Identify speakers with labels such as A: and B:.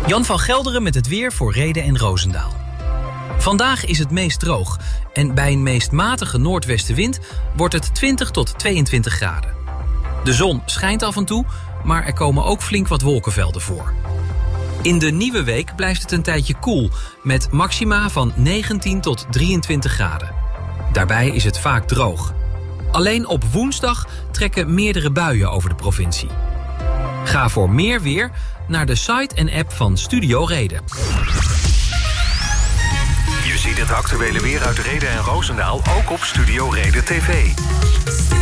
A: Jan van Gelderen met het weer voor Rhede en Roosendaal. Vandaag is het meest droog en bij een meest matige noordwestenwind wordt het 20 tot 22 graden. De zon schijnt af en toe, maar er komen ook flink wat wolkenvelden voor. In de nieuwe week blijft het een tijdje koel, met maxima van 19 tot 23 graden. Daarbij is het vaak droog. Alleen op woensdag trekken meerdere buien over de provincie. Ga voor meer weer naar de site en app van Studio Rhede.
B: Je ziet het actuele weer uit Rhede en Roosendaal ook op Studio Rhede TV.